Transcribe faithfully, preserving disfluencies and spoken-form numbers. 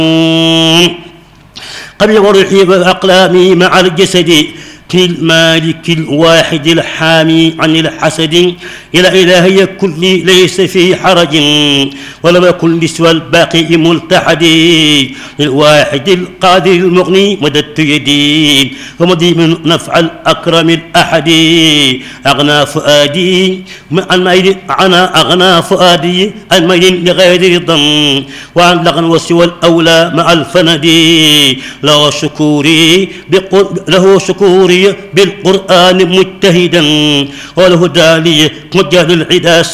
قبل وروحي وأقلامي مع الجسد المالك الواحد الحامي عن الحسد إلى إلهي كل ليس في حرج ولم يكن لسوى الباقي ملتحد للواحد القادر المغني مددت يدي ومضي من نفع الأكرم الأحد أغنى فؤادي عن ميل عنا أغنى فؤادي عن ميل لغير رضا وعن لغن وسوى الأولى مع الفند له شكوري له شكوري بالقرآن مجتهدا وله دالي مجال العدا